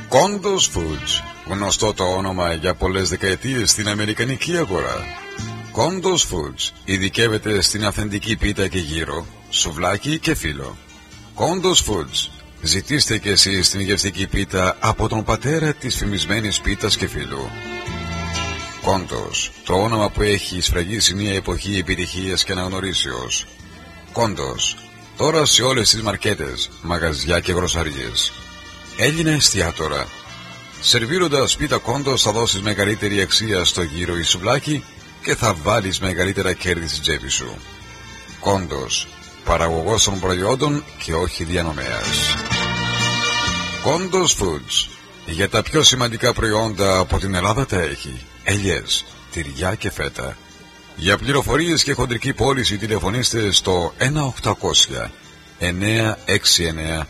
Condos Foods, γνωστό το όνομα για πολλές δεκαετίες στην αμερικανική αγορά. Condos Foods ειδικεύεται στην αυθεντική πίτα και γύρο, σουβλάκι και φύλλο. Condos Foods, ζητήστε και εσείς την γευστική πίτα από τον πατέρα της φημισμένης πίτας και φύλλου. Condos, το όνομα που έχει σφραγίσει μια εποχή επιτυχίας και αναγνωρίσεως. Condos, τώρα σε όλες τις μαρκέτες, μαγαζιά και γροσαριές. Έλληνα εστιατόρα. Σερβίροντας πίτα Condos θα δώσεις μεγαλύτερη αξία στο γύρο ή σουβλάκι και θα βάλεις μεγαλύτερα κέρδη στην τσέπη σου. Condos, παραγωγός των προϊόντων και όχι διανομέας. Condos Foods, για τα πιο σημαντικά προϊόντα από την Ελλάδα τα έχει. Ελιές, τυριά και φέτα. Για πληροφορίες και χοντρική πώληση τηλεφωνήστε στο 1-800 969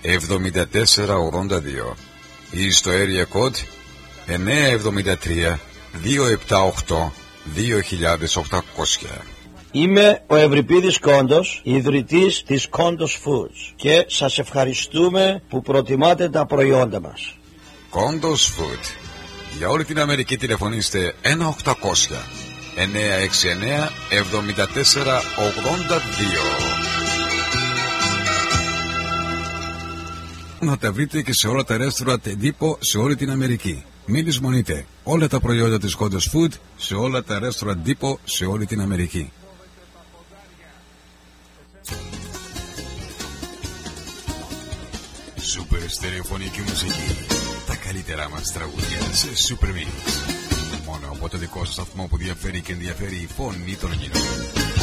7482 ή στο area code 973 278 2800. Είμαι ο Ευρυπίδης Κόντος, ιδρυτής της Condos Foods και σας ευχαριστούμε που προτιμάτε τα προϊόντα μας. Condos Food. Για όλη την Αμερική τηλεφωνήστε 1-800 969 7482. Να τα βρείτε και σε όλα τα restaurant Edipo σε όλη την Αμερική. Μην λησμονείτε όλα τα προϊόντα της Condos Food σε όλα τα restaurant Edipo σε όλη την Αμερική. Σούπερ στερεοφωνική μουσική. Τα καλύτερα μας τραγούδια σε Super Mix. Μόνο από το δικό σας σταθμό που διαφέρει και ενδιαφέρει η φωνή των γύρων.